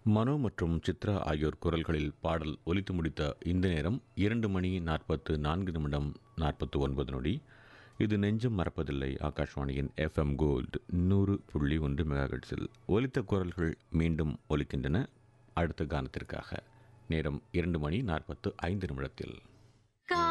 மனோ மற்றும் சித்ரா ஆகியோர் குரல்களில் பாடல் ஒலித்து முடித்த இந்த நேரம் 2 மணி 44 நிமிடம் 49 நொடி. இது நெஞ்சம் மறப்பதில்லை. ஆகாஷ்வாணியின் எஃப்எம் கோல்டு 100.1 மெகாஹெர்ட்ஸில் ஒலித்த குரல்கள் மீண்டும் ஒலிக்கின்றன. அடுத்த கானத்திற்காக நேரம் 2 மணி 45 நிமிடத்தில்